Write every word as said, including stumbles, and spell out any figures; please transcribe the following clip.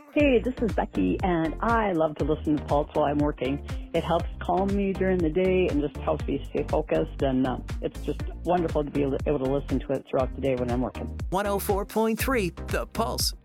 Hey, this is Becky, and I love to listen to Pulse while I'm working. It helps calm me during the day and just helps me stay focused, and uh, it's just wonderful to be able to, able to listen to it throughout the day when I'm working. one oh four point three The Pulse.